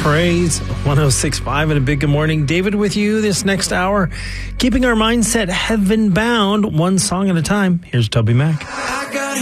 Praise 106.5 and a big good morning. David with you this next hour, keeping our mindset heaven bound, one song at a time. Here's Toby Mac.